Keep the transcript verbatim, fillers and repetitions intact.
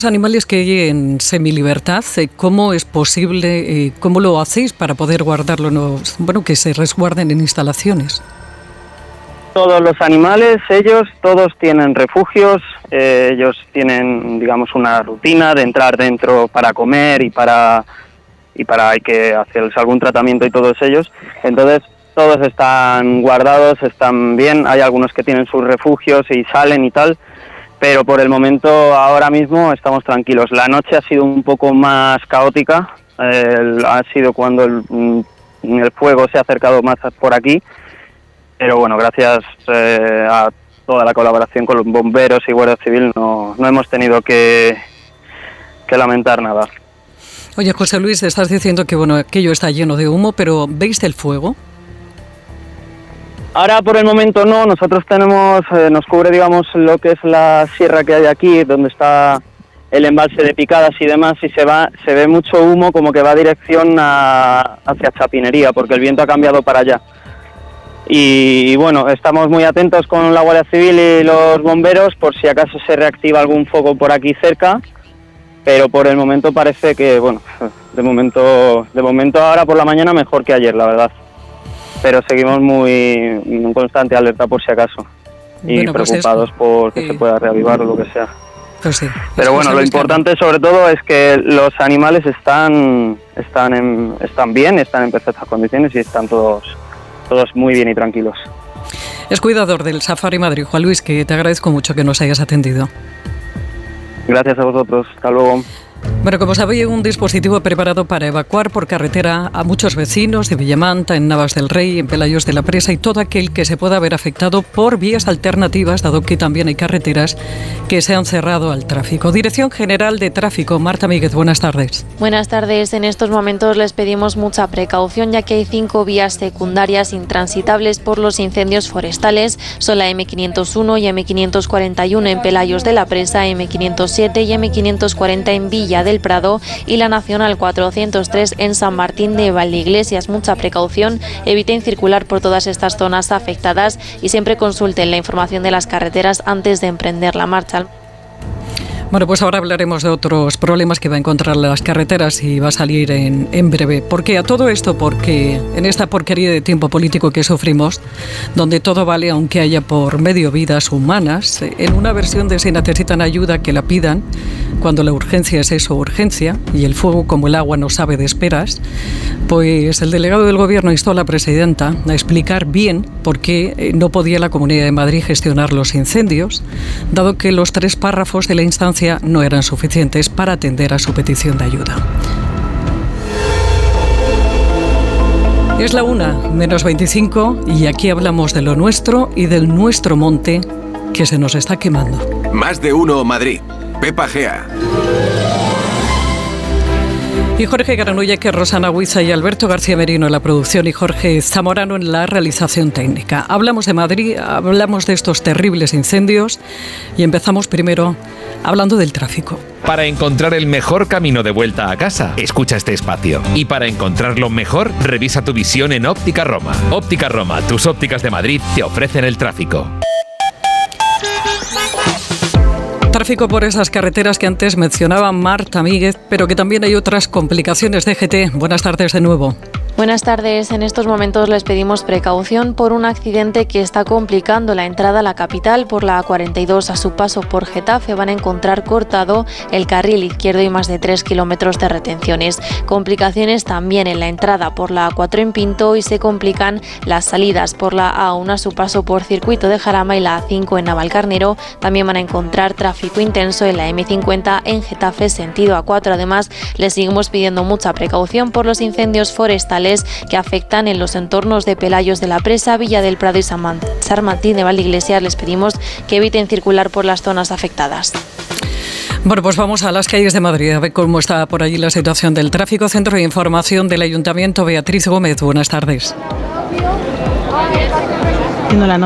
Animales que hay en semilibertad, ¿cómo es posible, cómo lo hacéis para poder guardarlos, bueno, que se resguarden en instalaciones? Todos los animales, ellos, todos tienen refugios, eh, ellos tienen, digamos, una rutina de entrar dentro para comer y para y para hay que hacerles algún tratamiento y todos ellos. Entonces, todos están guardados, están bien, hay algunos que tienen sus refugios y salen y tal. Pero por el momento, ahora mismo, estamos tranquilos. La noche ha sido un poco más caótica, eh, ha sido cuando el, el fuego se ha acercado más por aquí, pero bueno, gracias eh, a toda la colaboración con los bomberos y Guardia Civil no, no hemos tenido que, que lamentar nada. Oye, José Luis, estás diciendo que bueno, aquello está lleno de humo, pero ¿veis el fuego? Ahora por el momento no, nosotros tenemos, eh, nos cubre digamos lo que es la sierra que hay aquí, donde está el embalse de Picadas y demás, y se va, se ve mucho humo como que va dirección a, hacia Chapinería, porque el viento ha cambiado para allá. Y, y bueno, estamos muy atentos con la Guardia Civil y los bomberos por si acaso se reactiva algún foco por aquí cerca, pero por el momento parece que, bueno, de momento, de momento ahora por la mañana mejor que ayer, la verdad. Pero seguimos muy en constante alerta por si acaso y bueno, pues preocupados es, por que eh, se pueda reavivar o lo que sea. Pues sí, pero bueno, lo importante sobre todo es que los animales están están en, están bien, están en perfectas condiciones y están todos todos muy bien y tranquilos. Es cuidador del Safari Madrid, Juan Luis, que te agradezco mucho que nos hayas atendido. Gracias a vosotros, hasta luego. Bueno, como sabéis, un dispositivo preparado para evacuar por carretera a muchos vecinos de Villamanta, en Navas del Rey, en Pelayos de la Presa y todo aquel que se pueda ver afectado por vías alternativas, dado que también hay carreteras que se han cerrado al tráfico. Dirección General de Tráfico, Marta Míguez, buenas tardes. Buenas tardes. En estos momentos les pedimos mucha precaución, ya que hay cinco vías secundarias intransitables por los incendios forestales. Son la eme quinientos uno y eme quinientos cuarenta y uno en Pelayos de la Presa, eme quinientos siete y eme quinientos cuarenta en Villa del Prado y la Nacional cuatrocientos tres en San Martín de Valdeiglesias. Mucha precaución, eviten circular por todas estas zonas afectadas y siempre consulten la información de las carreteras antes de emprender la marcha. Bueno, pues ahora hablaremos de otros problemas que va a encontrar las carreteras y va a salir en, en breve. ¿Por qué? A todo esto, porque en esta porquería de tiempo político que sufrimos, donde todo vale aunque haya por medio vidas humanas, en una versión de si necesitan ayuda que la pidan, cuando la urgencia es eso, urgencia, y el fuego como el agua no sabe de esperas, pues el delegado del Gobierno instó a la presidenta a explicar bien por qué no podía la Comunidad de Madrid gestionar los incendios, dado que los tres párrafos de la instancia no eran suficientes para atender a su petición de ayuda. Es la una, menos veinticinco, y aquí hablamos de lo nuestro y del nuestro monte que se nos está quemando. Más de uno Madrid. Pepa Gea. Y Jorge Garanulla, que Rosana Huiza y Alberto García Merino en la producción y Jorge Zamorano en la realización técnica. Hablamos de Madrid, hablamos de estos terribles incendios y empezamos primero hablando del tráfico. Para encontrar el mejor camino de vuelta a casa, escucha este espacio. Y para encontrarlo mejor, revisa tu visión en Óptica Roma. Óptica Roma, tus ópticas de Madrid te ofrecen el tráfico. Tráfico por esas carreteras que antes mencionaba Marta Míguez, pero que también hay otras complicaciones. D G T, buenas tardes de nuevo. Buenas tardes. En estos momentos les pedimos precaución por un accidente que está complicando la entrada a la capital por la A cuarenta y dos. A su paso por Getafe van a encontrar cortado el carril izquierdo y más de tres kilómetros de retenciones. Complicaciones también en la entrada por la A cuatro en Pinto y se complican las salidas por la A uno a su paso por Circuito de Jarama y la A cinco en Navalcarnero. También van a encontrar tráfico intenso en la eme cincuenta en Getafe sentido A cuatro. Además, les seguimos pidiendo mucha precaución por los incendios forestales que afectan en los entornos de Pelayos de la Presa, Villa del Prado y San Martín de Valdeiglesias. Les pedimos que eviten circular por las zonas afectadas. Bueno, pues vamos a las calles de Madrid a ver cómo está por allí la situación del tráfico. Centro de Información del Ayuntamiento, Beatriz Gómez, buenas tardes.